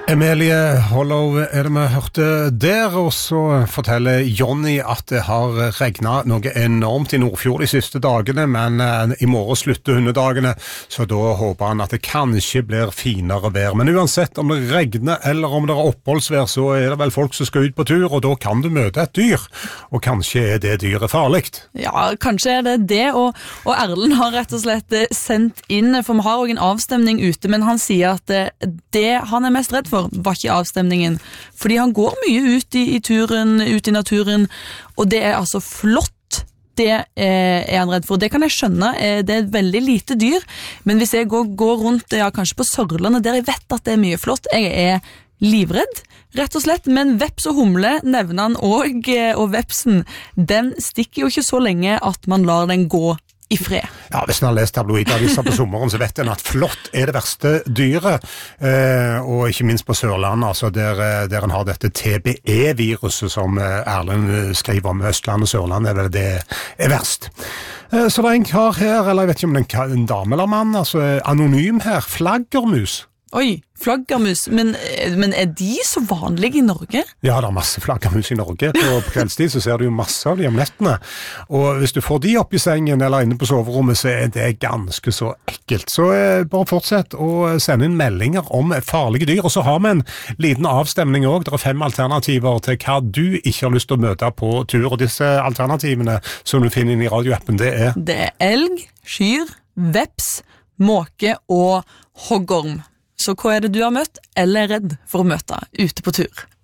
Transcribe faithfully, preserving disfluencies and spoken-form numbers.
Emilie Hollow er det vi hørte der, og så forteller Jonny at det har regnet noe enormt i Nordfjord de siste dagene, men eh, i morgen slutter hundedagene, så da håper han at det kanskje blir finere vær. Men uansett om det regner eller om det er oppholdsvær, så er det vel folk som skal ut på tur, og da kan du møte et dyr, og kanskje er det dyret farlig. Ja, kanskje er det det, og, og Erlend har rett og slett sendt inn, for vi har også en avstemning ute, men han sier at det, det han er mest redd for var ikke avstemningen, fordi han går mye ut i, i turen, ut i naturen, og det er altså flott, det eh, er han redd for. Det kan jeg skjønne, eh, det er et veldig lite dyr, men hvis jeg går, går rundt, ja, kanskje på Sørlandet, der jeg vet at det er mye flott, jeg er livredd, rett og slett, men veps og humle nevner han og, og vepsen, den stikker jo ikke så lenge at man lar den gå i fred. Ja, hvis man har lest tabloidaviser på sommeren, så vet en at flått er det verste dyret, eh, og ikke minst på Sørlandet, altså der, der en har dette T B E-viruset som Erlend skriver om Østlandet og Sørlandet, er vel det er verst. Eh, så det er en kar her, eller jeg vet ikke om det er en, en dame eller mann, altså anonym her, flaggermus. Oi, flaggermus, men, men er de så vanlige i Norge? Ja, det er masse flaggermus i Norge. På, på kveldstid så ser du jo masse av de om nettene. Og hvis du får de opp i sengen eller inne på soverommet, så er det ganske så ekkelt. Så eh, bare fortsett å sende inn meldinger om farlige dyr. Og så har vi en liten avstemning også. Det er fem alternativer til hva du ikke har lyst til å møte på tur. Og disse alternativene som du finner inn i radioappen, det er? Det er elg, kyr, veps, måke og hoggorm. Så hva er det du har møtt, eller er redd for å møte ute på tur?